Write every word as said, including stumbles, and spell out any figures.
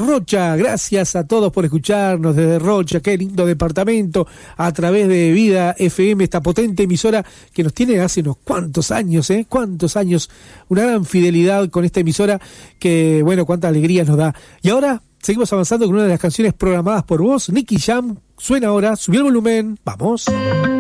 Rocha. Gracias a todos por escucharnos desde Rocha, qué lindo departamento, a través de Vida F M, esta potente emisora que nos tiene hace unos cuantos años, ¿eh? Cuántos años, una gran fidelidad con esta emisora que, bueno, cuánta alegría nos da. Y ahora seguimos avanzando con una de las canciones programadas por vos, Nicky Jam. Suena ahora, subí el volumen, vamos.